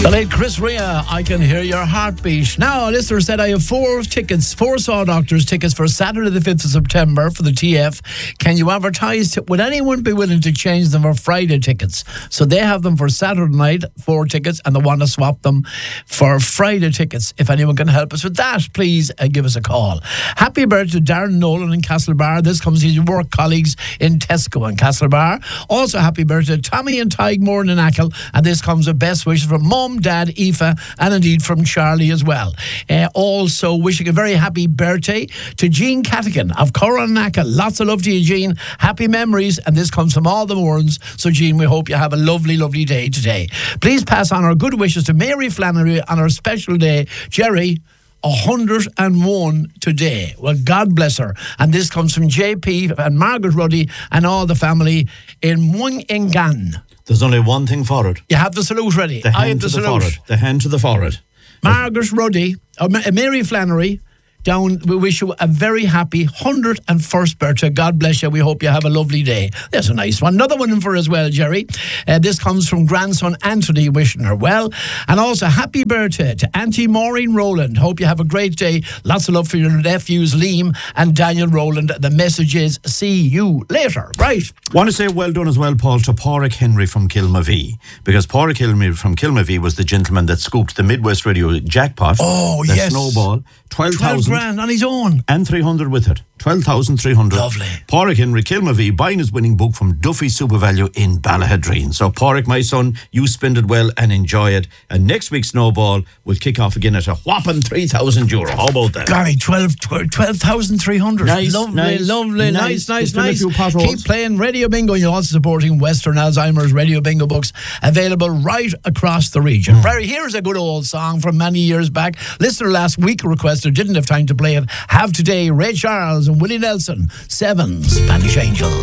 The late Chris Rea, I Can Hear Your Heartbeat. Now, a listener said I have four Saw Doctors tickets for Saturday the 5th of September for the TF. Can you advertise? Would anyone be willing to change them for Friday tickets? So they have them for Saturday night, 4 tickets, and they want to swap them for Friday tickets. If anyone can help us with that, please give us a call. Happy birthday to Darren Nolan in Castlebar. This comes to his work colleagues in Tesco and Castlebar. Also, happy birthday to Tommy and Tygmore in Achill. And this comes with best wishes from Mum, Dad, Aoife, and indeed from Charlie as well. Also wishing a very happy birthday to Jean Catigan of Coronacca. Lots of love to you, Jean. Happy memories, and this comes from all the Mourns. So, Jean, we hope you have a lovely, lovely day today. Please pass on our good wishes to Mary Flannery on her special day. Jerry, 101 today. Well, God bless her. And this comes from JP and Margaret Ruddy and all the family in Mungingan. There's only one thing for it. You have the salute ready. I have the salute. The hand to the forehead. Margaret Ruddy, Mary Flannery, down. We wish you a very happy 101st birthday. God bless you. We hope you have a lovely day. There's a nice one. Another one in for as well, Jerry. This comes from grandson Anthony, wishing her well. And also happy birthday to Auntie Maureen Rowland. Hope you have a great day. Lots of love for your nephews Liam and Daniel Rowland. The message is see you later. Right. Want to say well done as well, Paul, to Pádraig Henry from Kilmavee, because Pádraig Henry from Kilmavee was the gentleman that scooped the Midwest Radio jackpot. Oh, the yes. Snowball. 12,000 grand on his own. And 300 with it. 12,300. Lovely. Pádraig Henry, Kilmavee, buying his winning book from Duffy SuperValu in Ballahadreen. So, Pádraig, my son, you spend it well and enjoy it. And next week's Snowball will kick off again at a whopping €3,000. How about that? Golly, 12,300. Nice, Lovely, nice. Keep Keep playing Radio Bingo. You're also supporting Western Alzheimer's Radio Bingo books, available right across the region. Barry, here's a good old song from many years back. Listener last week requested, didn't have time to play it. Have today, Ray Charles and Willie Nelson, 7 Spanish Angels.